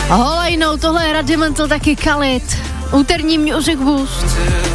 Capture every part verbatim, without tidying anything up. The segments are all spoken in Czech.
Holejnou, tohle je Rudimental, taky Khalid. Úterní Music Boost.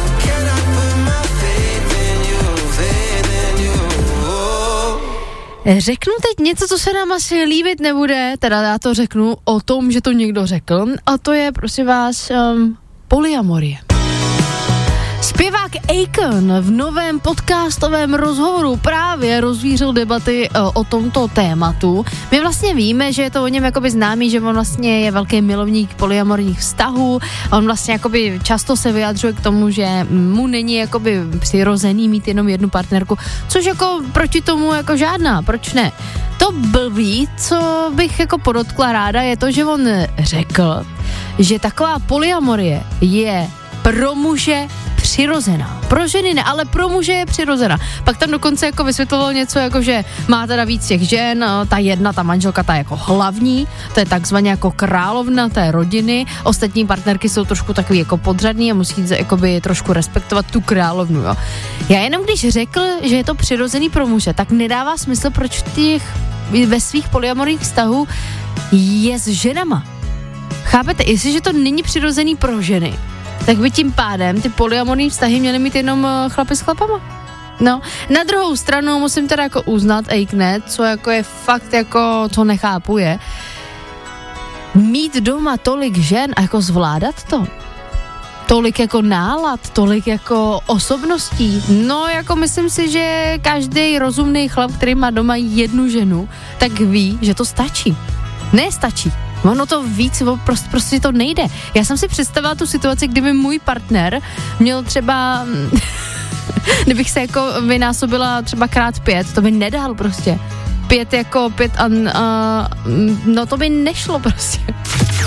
Řeknu teď něco, co se nám asi líbit nebude, teda já to řeknu o tom, že to někdo řekl, a to je, prosím vás, um, polyamorie. Zpěvák Akon v novém podcastovém rozhovoru právě rozvířil debaty uh, o tomto tématu. My vlastně víme, že je to o něm jakoby známý, že on vlastně je velký milovník polyamorních vztahů. On vlastně jakoby často se vyjadřuje k tomu, že mu není jakoby přirozený mít jenom jednu partnerku, což jako proti tomu jako žádná, proč ne? To blbý, co bych jako podotkla ráda, je to, že on řekl, že taková polyamorie je pro muže přirozená. Pro ženy ne, ale pro muže je přirozená. Pak tam dokonce jako vysvětloval něco, jako že má teda víc těch žen, ta jedna, ta manželka, ta jako hlavní, to je takzvaně jako královna té rodiny, ostatní partnerky jsou trošku takový jako podřadný a musí jakoby trošku respektovat tu královnu, jo. Já jenom když řekl, že je to přirozený pro muže, tak nedává smysl, proč těch ve svých polyamorních vztahů je s ženama. Chápete? Jestliže to není přirozený pro ženy, tak by tím pádem ty polyamorní vztahy měly mít jenom chlapy s chlapama. No, na druhou stranu musím teda jako uznat, Akne, co jako je fakt jako, co nechápu je, mít doma tolik žen a jako zvládat to. Tolik jako nálad, tolik jako osobností. No, jako myslím si, že každý rozumný chlap, který má doma jednu ženu, tak ví, že to stačí. Ne stačí. Ono to víc, prostě, prostě to nejde. Já jsem si představila tu situaci, kdyby můj partner měl třeba, kdybych se jako vynásobila třeba krát pět, to by nedal prostě. Pět jako pět a, a no to by nešlo prostě.